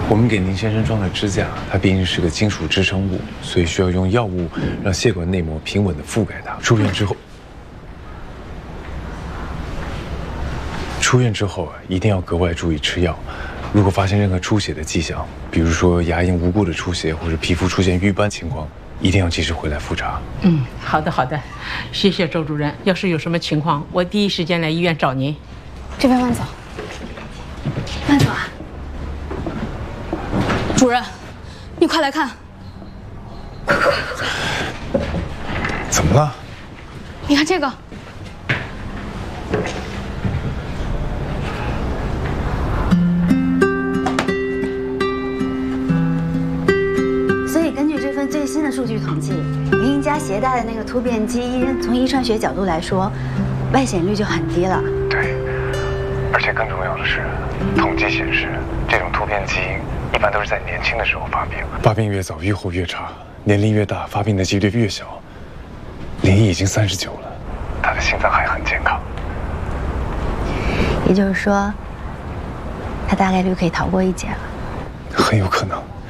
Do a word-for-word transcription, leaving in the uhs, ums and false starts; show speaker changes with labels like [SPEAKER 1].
[SPEAKER 1] 我们给宁先生装的支架，它毕竟是个金属支撑物，所以需要用药物让血管内膜平稳地覆盖它。出院之后，出院之后啊，一定要格外注意吃药。如果发现任何出血的迹象，比如说牙龈无故的出血或者皮肤出现瘀斑情况，一定要及时回来复查。
[SPEAKER 2] 嗯，好的好的，谢谢周主任。要是有什么情况，我第一时间来医院找您。
[SPEAKER 3] 这边慢走，慢走啊！主任，你快来看！快快快！
[SPEAKER 1] 怎么了？
[SPEAKER 3] 你看这个。
[SPEAKER 4] 所以根据这份最新的数据统计，林家携带的那个突变基因，从遗传学角度来说，外显率就很低了。
[SPEAKER 1] 对，而且更重要的是，统计显示，这种突变基因一般都是在年轻的时候发病，发病越早，预后越差，年龄越大，发病的几率越小。林毅已经三十九了，他的心脏还很健康。
[SPEAKER 4] 也就是说，他大概率可以逃过一劫了。
[SPEAKER 1] 很有可能。